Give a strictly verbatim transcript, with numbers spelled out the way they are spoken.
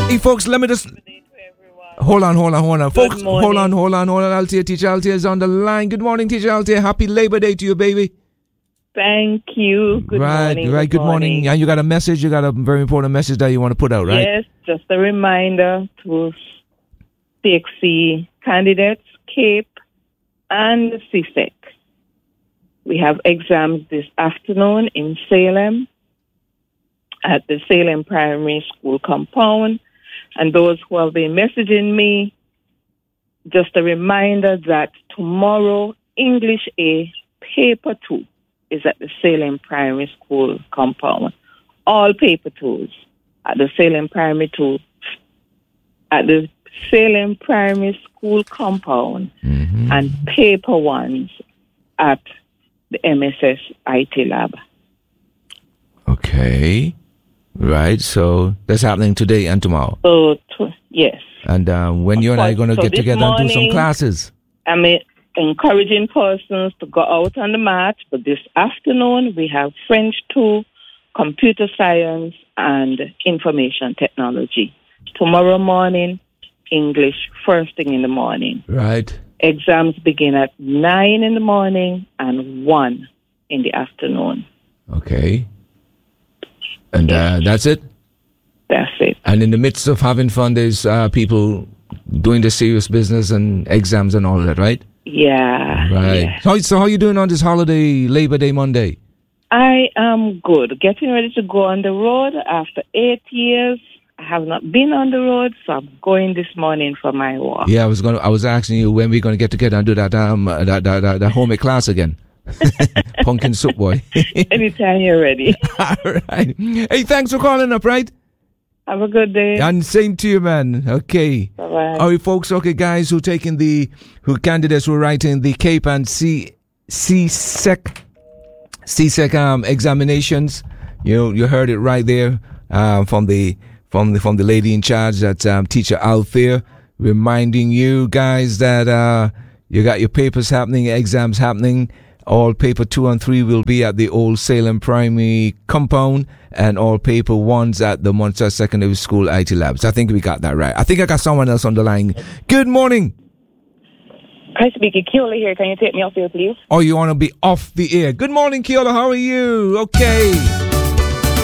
Hey, folks, let me just... Hold on, hold on, hold on. Folks, hold on, hold on, hold on. Althea, Teacher Althea is on the line. Good morning, Teacher Althea. Happy Labor Day to you, baby. Thank you. Good right, morning. Right, good, good morning. morning. And you got a message, you got a very important message that you want to put out, right? Yes, just a reminder to C X C candidates, CAPE, and C S E C. We have exams this afternoon in Salem at the Salem Primary School compound. And those who have been messaging me, just a reminder that tomorrow, English A, Paper two, is at the Salem Primary School compound. All Paper twos at the Salem Primary two, at the Salem Primary School compound, mm-hmm. and Paper ones at the M S S I T lab. Okay. Right, so that's happening today and tomorrow. So, tw- yes. And um, when you and I are going to so get together morning, and do some classes? I'm encouraging persons to go out on the mat, but this afternoon we have French two, computer science, and information technology. Tomorrow morning, English, first thing in the morning. Right. Exams begin at nine in the morning and one in the afternoon. Okay. And uh, that's it? That's it. And in the midst of having fun, there's uh, people doing the serious business and exams and all of that, right? Yeah. Right. Yeah. So, so how are you doing on this holiday, Labor Day Monday? I am good. Getting ready to go on the road after eight years. I have not been on the road, so I'm going this morning for my walk. Yeah, I was going. I was asking you when we're going to get together and do that um that that, that, that home ec class again. Pumpkin soup boy. Anytime you're ready. All right. Hey, thanks for calling up, right? Have a good day. And same to you, man. Okay. Bye-bye. All right, folks. Okay, guys who taking the, who candidates who are writing the CAPE and C, C-Sec, C-Sec um, examinations. You know, you heard it right there um, from the, from the, from the lady in charge, that's um, Teacher Althea, reminding you guys that uh, you got your papers happening, exams happening. All paper two and three will be at the old Salem Primary compound, and all paper ones at the Monster Secondary School I T labs. I think we got that right. I think I got someone else on the line. Good morning. Hi, speaker. Keola here. Can you take me off here, please? Oh, you want to be off the air? Good morning, Keola. How are you? Okay.